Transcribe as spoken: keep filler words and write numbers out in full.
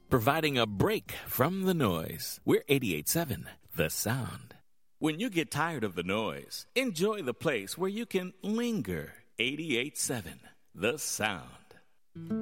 providing a break from the noise. We're eighty-eight seven, The Sound. When you get tired of the noise, enjoy the place where you can linger. eighty-eight seven, The Sound.